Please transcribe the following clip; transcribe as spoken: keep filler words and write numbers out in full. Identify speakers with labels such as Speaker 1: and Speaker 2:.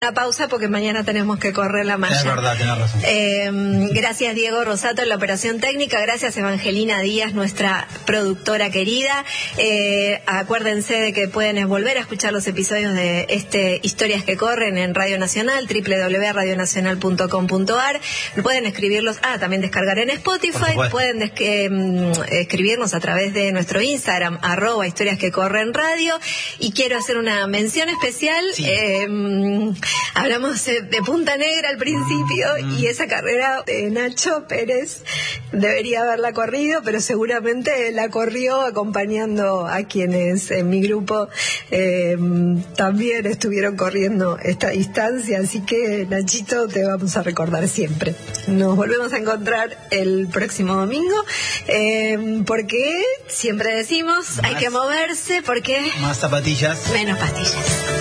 Speaker 1: Una pausa porque mañana tenemos que correr la malla.
Speaker 2: Es verdad, tenés razón.
Speaker 1: Eh, gracias Diego Rosato en la operación técnica, gracias Evangelina Díaz, nuestra productora querida. Eh, acuérdense de que pueden volver a escuchar los episodios de este Historias que Corren en Radio Nacional, doble u doble u doble u punto radio nacional punto com punto a r. Pueden escribirlos, ah, también descargar en Spotify, pueden eh, escribirnos a través de nuestro Instagram, arroba Historias que Corren Radio. Y quiero hacer una mención especial.
Speaker 2: Sí.
Speaker 1: Eh, Hablamos de Punta Negra al principio mm. y esa carrera de Nacho Pérez debería haberla corrido, pero seguramente la corrió acompañando a quienes en mi grupo eh, también estuvieron corriendo esta distancia, así que Nachito, te vamos a recordar siempre. Nos volvemos a encontrar el próximo domingo, eh, porque siempre decimos, más, hay que moverse, porque
Speaker 2: más zapatillas,
Speaker 1: menos pastillas.